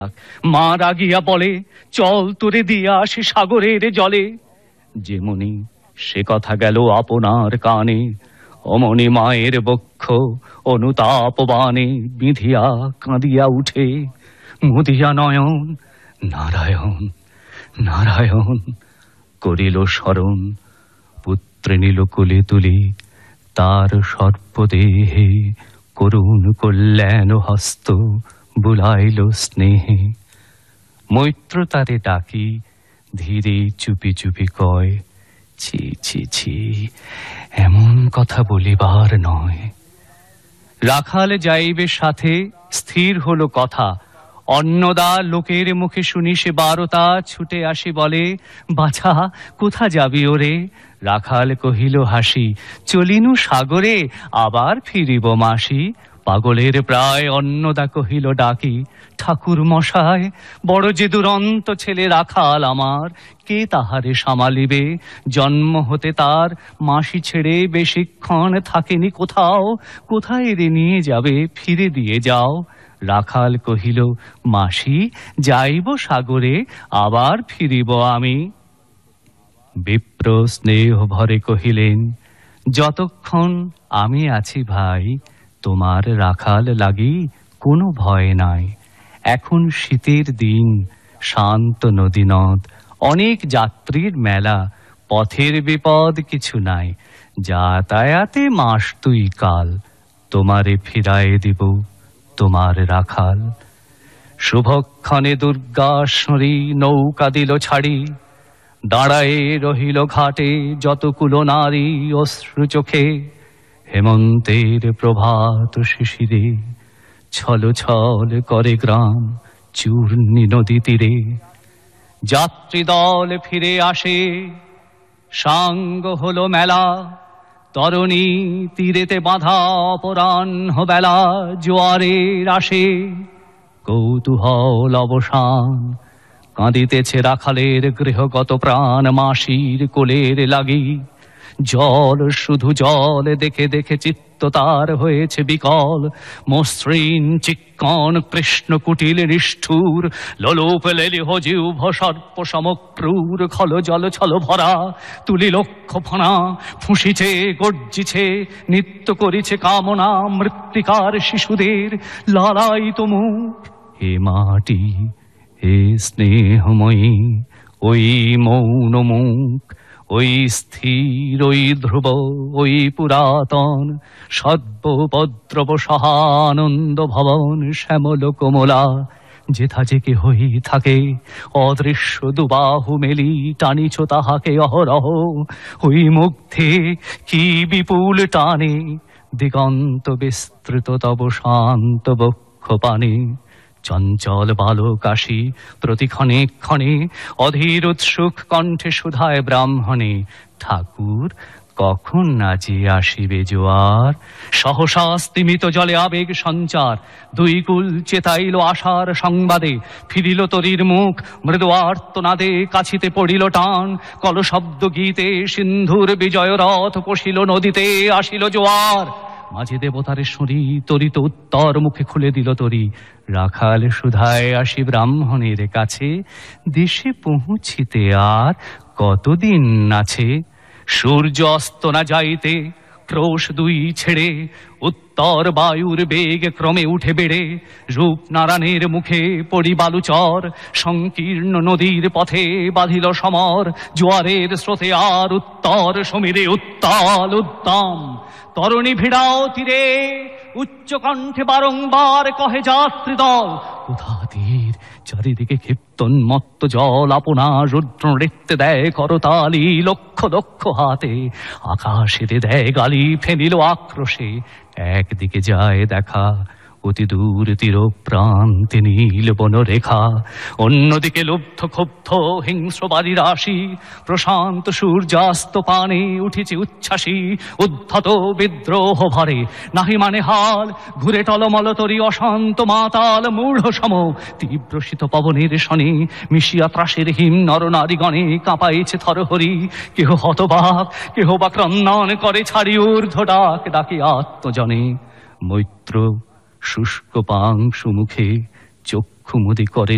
মা রাগিয়া বলে, চল তোরে দিয়া আসি সাগরের জলে। যেমনি সে কথা গেল আপনার কানে, অমনি মায়ের বক্ষ অনুতাপ বাণে বিঁধিয়া কাঁদিয়া উঠে, মুদিয়া নয়ন নারায়ণ নারায়ণ করিল স্মরণ। পুত্রে নিল কোলে তুলে তার সর্বদেহে, করুণ কল্যাণ হস্ত বুলাইল স্নেহে। মৈত্র তারে ডাকি ধীরে চুপি চুপি কয়, ছি ছি ছি, এমন কথা বলিবার নয়। রাখাল যাইবে সাথে, স্থির হলো কথা। অন্নদা লোকের মুখে শুনি সে বারতা, ছুটে আসি বলে, বাছা কোথা যাবি ওরে? রাখাল কহিল হাসি, চলিনু সাগরে, আবার ফিরিব মাসি। পাগলের প্রায় অন্নদা কহিল ডাকি, ঠাকুর মশাই বড় যে দুরন্ত ছেলে রাখাল আমার, কে তাহারে সামালিবে? জন্ম হতে তার মাসি ছেড়ে বেশিক্ষণ থাকেনি কোথাও, কোথায় রে নিয়ে যাবে? ফিরে দিয়ে যাও। রাখাল কহিল, মাসি যাইব সাগরে, আবার ফিরিব আমি। বিপ্র স্নেহ ভরে কহিলেন, যতক্ষণ আমি আছি ভাই, তোমার রাখাল লাগি কোনো ভয় নাই। এখন শীতের দিন, শান্ত নদী নদ, অনেক যাত্রীর মেলা, পথের বিপদ কিছু নাই। যাতায়াতে মাস দুই কাল, তোমারে ফিরায়ে দিব তোমার রাখাল। শুভক্ষণে দুর্গাশ্বরী নৌকা দিল ছাড়ি, দাঁড়ায়ে রহিল ঘাটে যতকুলো নারী অশ্রু চোখে। হেমন্তের প্রভাত শিশিরে ছল ছল করে গ্রাম চূর্ণী নদী তীরে। যাত্রী দল ফিরে আসে, সাঙ্গ হলো মেলা, তরণী তীরেতে বাঁধা অপরাহ্ন বেলা। জোয়ারের আসে কৌতূহল অবসান, কাঁদিতেছে রাখালের গৃহগত প্রাণ মাসির কোলের লাগি। জল শুধু জল দেখে দেখে চিত্ত তার হয়েছে বিকল। মসৃণ চিক্কণ কৃষ্ণ কুটিল নিষ্ঠুর, লোলোপ লেলিহ জিহ্ব সর্প সমক্রূর। খল জল ছল ভরা তুলি লক্ষ ফণা, ফুঁসিছে গর্জিছে নিত্য করিছে কামনা। মৃত্তিকার শিশুদের লালায়িত মুখ, হে মাটি হে স্নেহময়ী, ওই মৌন মুখ, ওই স্থির, ওই ধ্রুব, ওই পুরাতন সদ্যপদ্রব সহানন্দ ভবন। শ্যামল কোমলা যেথা যে কে হই থাকে, অদৃশ্য দুবাহু মেলি টানিছ তাহাকে অহরহ। ওই মুগ্ধে কি বিপুল টানে, দিগন্ত বিস্তৃত তব শান্ত বক্ষ পানে। চঞ্চল বালক আসি প্রতিক্ষণে ক্ষণে, অধীর উৎসুক কণ্ঠে সুধায় ব্রাহ্মণে, ঠাকুর কখন নাচে আসিবে জোয়ার? সহসা স্তিমিত জলে আবেগ সঞ্চার, দুই কুল চেতাইল আশার সংবাদে। ফিরিল তরীর মুখ মৃদু আর্তনাদে, কাছিতে পড়িল টান কলশব্দ গীতে। সিন্ধুর বিজয় রথ পশিল নদীতে, আসিল জোয়ার। মাঝে দেবতারে শুনি তরিত উত্তর মুখে খুলে দিল তরি। রাখাল সুধায় আসি ব্রাহ্মণের কাছে, দেশে পৌঁছিতে আর কতদিন আছে? সূর্য অস্ত না যাইতে ক্রোশ দুই ছেড়ে, উত্তর বায়ুর বেগ ক্রমে উঠে বেড়ে। রূপনারায়ণের মুখে পড়ি বালুচর, সংকীর্ণ নদীর পথে বাঁধিল সমর। জোয়ারের স্রোতে আর উত্তর সমীরে উত্তাল উদ্দাম। তরণী ভিড়াও তীরে, উচ্চ কণ্ঠে বারংবার কহে যাত্রী দল, কোথা তীর? চারিদিকে ক্ষিপ্তোন্মত্ত জল আপনার রুদ্র নৃত্যে দেয় করতালি। লক্ষ লক্ষ হাতে আকাশেতে দেয় গালি, ফেনিল আক্রোশে একদিকে যায় দেখা, অতি দূর তীর প্রান্তে নীল বনরেখা। অন্যদিকে লুব্ধ ক্ষুব্ধ হিংস্র বাড়ি রাশি, প্রশান্ত সূর্যাস্ত পানে উঠেছে উচ্ছ্বাসী। উদ্ধত বিদ্রোহ ভরে নাহি মানে হাল, ঘুরে টলমল তরি অশান্ত মাতাল। মূঢ় সম তীব্র শীত পবনের শনে, মিশিয়া ত্রাসের হিম নর নারীগণে কাঁপাইছে থরহরি। কেহ হতবাক, কেহ বা ক্রন্দন করে ছাড়ি ঊর্ধ্ব ডাক ডাকে আত্মজনে। মৈত্র শুষ্ক পাংশু মুখে চক্ষু মুদি করে